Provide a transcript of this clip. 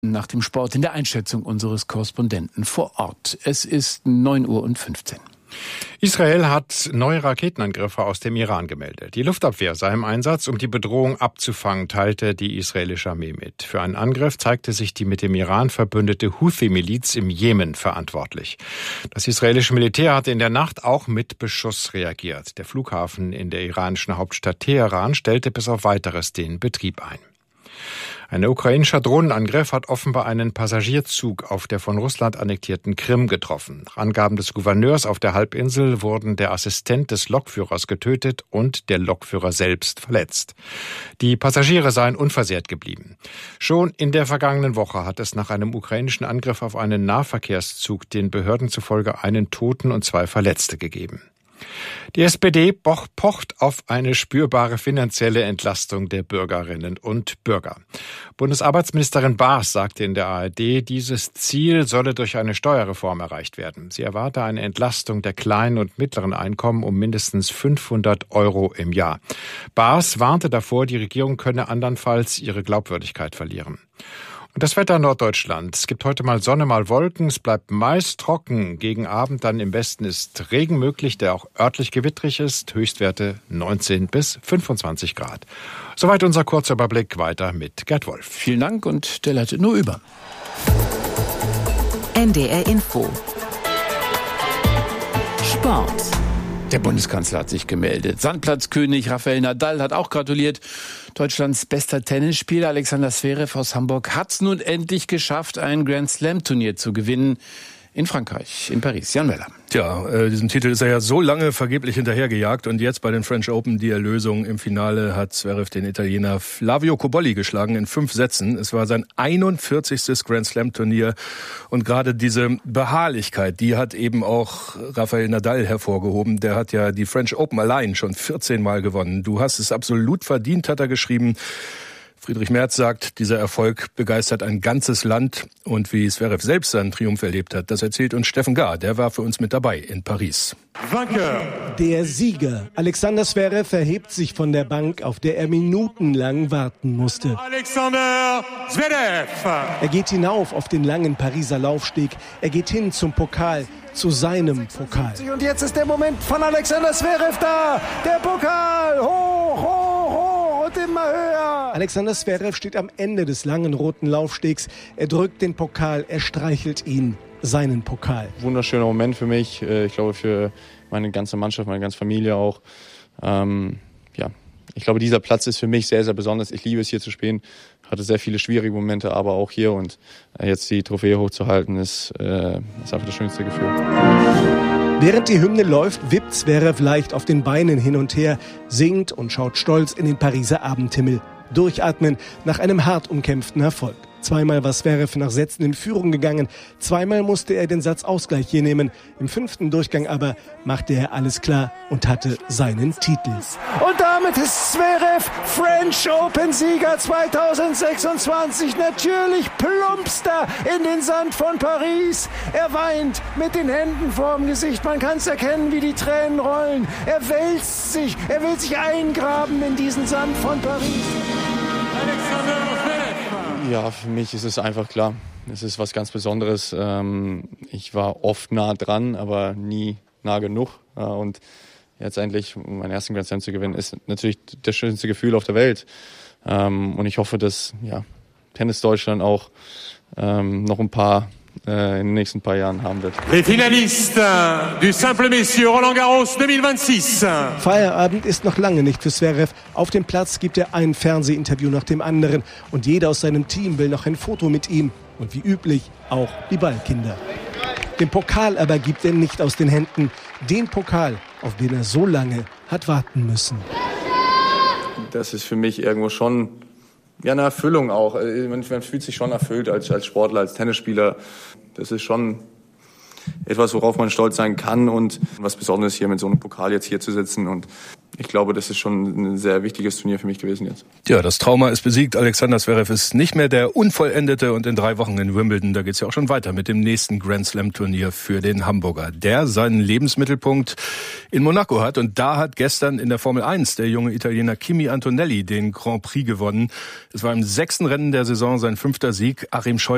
Nach dem Sport in der Einschätzung unseres Korrespondenten vor Ort. Es ist 9:15 Uhr. Israel hat neue Raketenangriffe aus dem Iran gemeldet. Die Luftabwehr sei im Einsatz, um die Bedrohung abzufangen, teilte die israelische Armee mit. Für einen Angriff zeigte sich die mit dem Iran verbündete Houthi-Miliz im Jemen verantwortlich. Das israelische Militär hatte in der Nacht auch mit Beschuss reagiert. Der Flughafen in der iranischen Hauptstadt Teheran stellte bis auf Weiteres den Betrieb ein. Ein ukrainischer Drohnenangriff hat offenbar einen Passagierzug auf der von Russland annektierten Krim getroffen. Nach Angaben des Gouverneurs auf der Halbinsel wurden der Assistent des Lokführers getötet und der Lokführer selbst verletzt. Die Passagiere seien unversehrt geblieben. Schon in der vergangenen Woche hat es nach einem ukrainischen Angriff auf einen Nahverkehrszug den Behörden zufolge einen Toten und 2 Verletzte gegeben. Die SPD pocht auf eine spürbare finanzielle Entlastung der Bürgerinnen und Bürger. Bundesarbeitsministerin Baas sagte in der ARD, dieses Ziel solle durch eine Steuerreform erreicht werden. Sie erwarte eine Entlastung der kleinen und mittleren Einkommen um mindestens 500 € im Jahr. Baas warnte davor, die Regierung könne andernfalls ihre Glaubwürdigkeit verlieren. Und das Wetter in Norddeutschland. Es gibt heute mal Sonne, mal Wolken. Es bleibt meist trocken. Gegen Abend dann im Westen ist Regen möglich, der auch örtlich gewittrig ist. Höchstwerte 19 bis 25 Grad. Soweit unser kurzer Überblick. Weiter mit Gerd Wolf. Vielen Dank und der leitet nur über. NDR Info. Sport. Der Bundeskanzler hat sich gemeldet. Sandplatzkönig Rafael Nadal hat auch gratuliert. Deutschlands bester Tennisspieler Alexander Zverev aus Hamburg hat es nun endlich geschafft, ein Grand-Slam-Turnier zu gewinnen. In Frankreich, in Paris. Jan Weller. Tja, diesem Titel ist er ja so lange vergeblich hinterhergejagt und jetzt bei den French Open die Erlösung. Im Finale hat Zverev den Italiener Flavio Cobolli geschlagen in 5 Sätzen. Es war sein 41. Grand Slam Turnier und gerade diese Beharrlichkeit, die hat eben auch Rafael Nadal hervorgehoben. Der hat ja die French Open allein schon 14 Mal gewonnen. Du hast es absolut verdient, hat er geschrieben. Friedrich Merz sagt, dieser Erfolg begeistert ein ganzes Land. Und wie Zverev selbst seinen Triumph erlebt hat, das erzählt uns Steffen Gahr. Der war für uns mit dabei in Paris. Der Sieger, Alexander Zverev, erhebt sich von der Bank, auf der er minutenlang warten musste. Alexander Zverev! Er geht hinauf auf den langen Pariser Laufsteg. Er geht hin zum Pokal, zu seinem Pokal. Und jetzt ist der Moment von Alexander Zverev da. Der Pokal, hoch, hoch, hoch und immer höher. Alexander Zverev steht am Ende des langen roten Laufstegs. Er drückt den Pokal, er streichelt ihn, seinen Pokal. Wunderschöner Moment für mich, ich glaube für meine ganze Mannschaft, meine ganze Familie auch. Ich glaube, dieser Platz ist für mich sehr, sehr besonders. Ich liebe es, hier zu spielen. Hatte sehr viele schwierige Momente, aber auch hier. Und jetzt die Trophäe hochzuhalten, ist einfach das schönste Gefühl. Während die Hymne läuft, wippt Zverev leicht auf den Beinen hin und her, singt und schaut stolz in den Pariser Abendhimmel. Durchatmen nach einem hart umkämpften Erfolg. 2-mal war Zverev nach Sätzen in Führung gegangen, 2-mal musste er den Satzausgleich hier nehmen. Im 5. Durchgang aber machte er alles klar und hatte seinen Titel. Und damit ist Zverev French Open Sieger 2026. Natürlich plumpst er in den Sand von Paris. Er weint mit den Händen vorm Gesicht. Man kann es erkennen, wie die Tränen rollen. Er wälzt sich, er will sich eingraben in diesen Sand von Paris. Ja, für mich ist es einfach klar. Es ist was ganz Besonderes. Ich war oft nah dran, aber nie nah genug. Und jetzt endlich meinen ersten Grand Slam zu gewinnen, ist natürlich das schönste Gefühl auf der Welt. Und ich hoffe, dass Tennis Deutschland auch noch ein paar in den nächsten paar Jahren haben wird. Les finalistes du Simple Messieurs Roland Garros 2026. Feierabend ist noch lange nicht für Zverev. Auf dem Platz gibt er ein Fernsehinterview nach dem anderen. Und jeder aus seinem Team will noch ein Foto mit ihm. Und wie üblich auch die Ballkinder. Den Pokal aber gibt er nicht aus den Händen. Den Pokal, auf den er so lange hat warten müssen. Das ist für mich irgendwo schon eine Erfüllung auch. Man fühlt sich schon erfüllt als Sportler, als Tennisspieler. Das ist schon etwas, worauf man stolz sein kann und was Besonderes hier mit so einem Pokal jetzt hier zu sitzen. Und ich glaube, das ist schon ein sehr wichtiges Turnier für mich gewesen jetzt. Ja, das Trauma ist besiegt. Alexander Zverev ist nicht mehr der Unvollendete und in 3 Wochen in Wimbledon, da geht's ja auch schon weiter mit dem nächsten Grand Slam Turnier für den Hamburger, der seinen Lebensmittelpunkt in Monaco hat. Und da hat gestern in der Formel 1 der junge Italiener Kimi Antonelli den Grand Prix gewonnen. Es war im 6. Rennen der Saison sein 5. Sieg. Achim Scheu